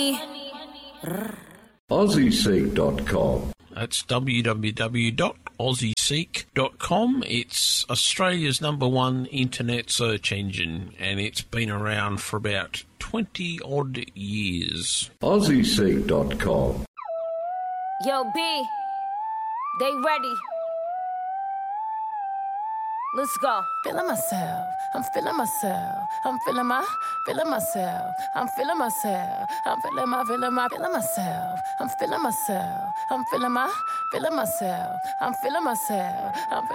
AussieSeek.com. That's www.aussieseek.com. It's Australia's #1 internet search engine, and it's been around for about 20-odd years. AussieSeek.com. Yo, B, they ready. Let's go. Feeling myself, I'm feeling myself, I'm feeling myself, I'm feeling myself, I'm feeling myself, I'm feeling myself, I'm feeling myself, I'm feeling myself, I'm